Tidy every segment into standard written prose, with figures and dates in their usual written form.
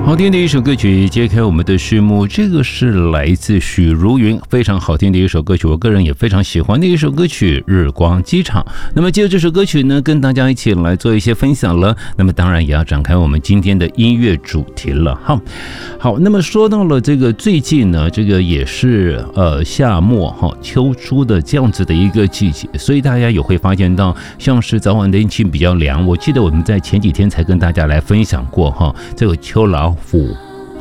好听的一首歌曲揭开我们的序幕，这个是来自许茹芸，非常好听的一首歌曲，我个人也非常喜欢的一首歌曲《日光机场》。那么借着这首歌曲呢，跟大家一起来做一些分享了。那么当然也要展开我们今天的音乐主题了。好，那么说到了这个最近呢，这个也是夏末秋初的这样子的一个季节，所以大家也会发现到，像是早晚天气比较凉。我记得我们在前几天才跟大家来分享过这个秋老虎，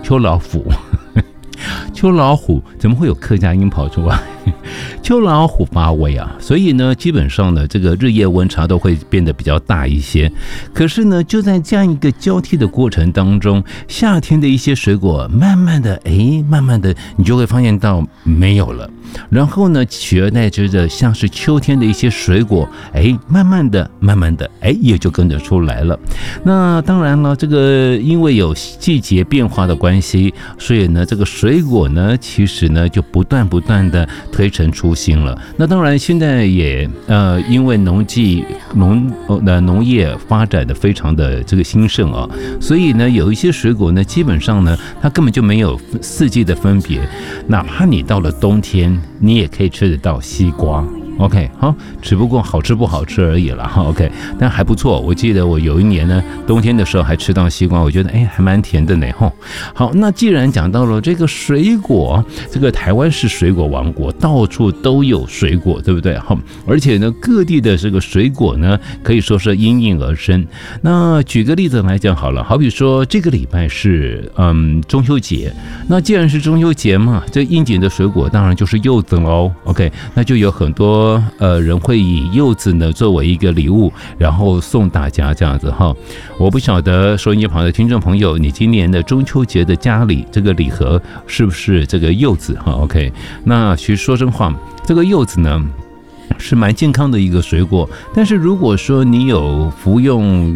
秋老虎怎么会有客家音跑出来？秋老虎发威啊，所以呢，基本上呢，这个日夜温差都会变得比较大一些。可是呢，就在这样一个交替的过程当中，夏天的一些水果，慢慢的，你就会发现到没有了。然后呢，取而代之的像是秋天的一些水果，慢慢的，也就跟着出来了。那当然了，这个因为有季节变化的关系，所以呢，这个水果呢，其实呢，就不断的推陈出新了。那当然，现在也因为农业发展的非常的这个兴盛啊，所以呢，有一些水果呢，基本上呢，它根本就没有四季的分别，哪怕你到了冬天，你也可以吃得到西瓜。OK， 好，只不过好吃不好吃而已了。OK， 但还不错。我记得我有一年呢，冬天的时候还吃到西瓜，我觉得还蛮甜的呢。好，那既然讲到了这个水果，这个台湾是水果王国，到处都有水果，对不对？而且呢，各地的这个水果呢，可以说是应运而生。那举个例子来讲好了，好比说这个礼拜是中秋节，那既然是中秋节嘛，这应景的水果当然就是柚子喽。OK， 那就有很多人会以柚子呢作为一个礼物，然后送大家这样子我不晓得收音机旁的听众朋友，你今年的中秋节的家里这个礼盒是不是这个柚子？OK， 那其实说真话，这个柚子呢是蛮健康的一个水果，但是如果说你有服用